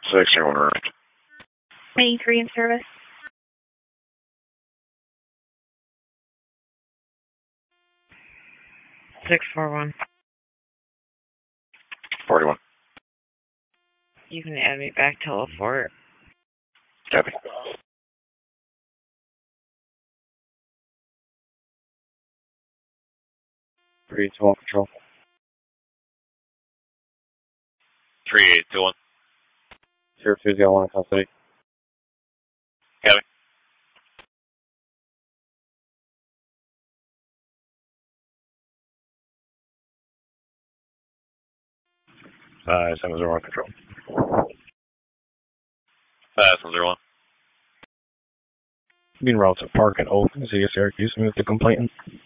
601 around. 83 in service. 641. 41. You can add me back to LaFort. Copy. 312 Control. 3821. 0201 custody. Copy. Five 701 Control. 5701. Being routed to Park and Oak, City of Syracuse, move the complainant.